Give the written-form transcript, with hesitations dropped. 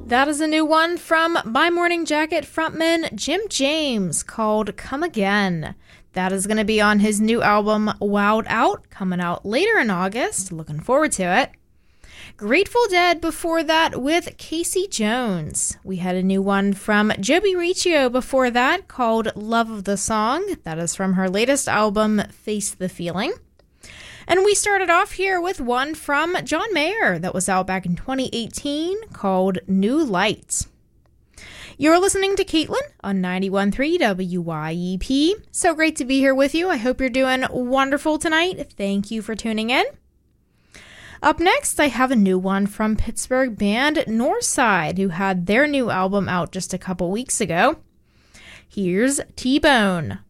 That is a new one from My Morning Jacket frontman Jim James called Come Again. That is going to be on his new album Wowed Out, coming out later in August. Looking forward to it. Grateful Dead before that with Casey Jones. We had a new one from Joby Riccio before that called Love of the Song. That is from her latest album Face the Feeling. And we started off here with one from John Mayer that was out back in 2018 called New Lights. You're listening to Caitlin on 91.3 WYEP. So great to be here with you. I hope you're doing wonderful tonight. Thank you for tuning in. Up next, I have a new one from Pittsburgh band Northside, who had their new album out just a couple weeks ago. Here's T-Bone.